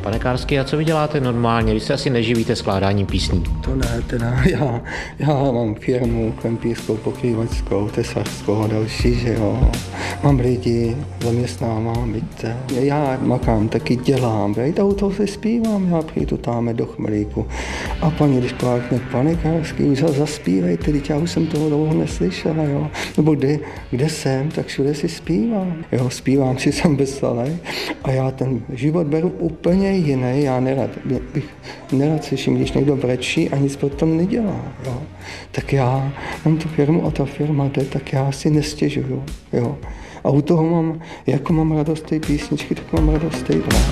Pane Kársky, a co vy děláte normálně? Vy se asi neživíte skládáním písní. To ne, teda já mám firmu kempířskou, pokrývačskou, tesařskou a další, že jo. Mám lidi, zaměstnávám, víte. Já makám, taky dělám, a u toho se zpívám, já přijdu tam do chmelíku. A paní, když plákne, pane Kársky, už zaspívejte, teď já už jsem toho dlouho neslyšela, jo. Nebo kde jsem, tak všude si zpívám. Jo, zpívám si jsem veselý a já ten život beru úplně jiný, já nerad slyším, když někdo brečí a nic pro to nedělá, jo. Tak já mám tu firmu a ta firma jde, tak já si nestěžuju, jo. A u toho mám radost té písničky, tak mám radost té